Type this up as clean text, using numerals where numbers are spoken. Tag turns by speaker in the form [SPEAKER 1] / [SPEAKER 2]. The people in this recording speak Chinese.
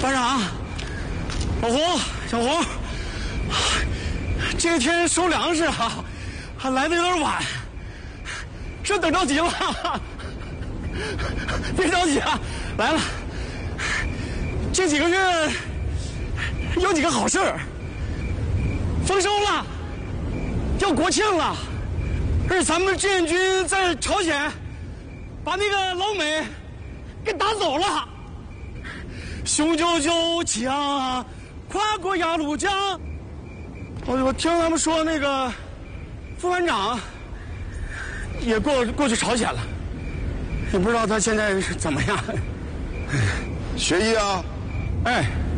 [SPEAKER 1] 班长，老胡、小红，这天收粮食啊，还来的有点晚，这等着急了。别着急啊，来了。这几个月有几个好事儿，丰收了，要国庆了，而且咱们志愿军在朝鲜把那个老美给打走了。雄赳赳枪，跨过鸭绿江。我听他们说，那个副班长也过去朝鲜了，也不知道他现在是怎么样。
[SPEAKER 2] 学医啊？
[SPEAKER 1] 哎。